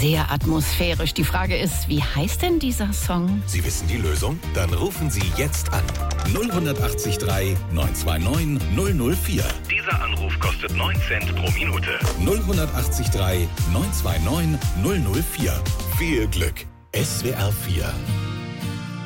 Sehr atmosphärisch. Die Frage ist, wie heißt denn dieser Song? Sie wissen die Lösung? Dann rufen Sie jetzt an. 0183 929 004. Dieser Anruf kostet 9 Cent pro Minute. 0183 929 004. Viel Glück. SWR 4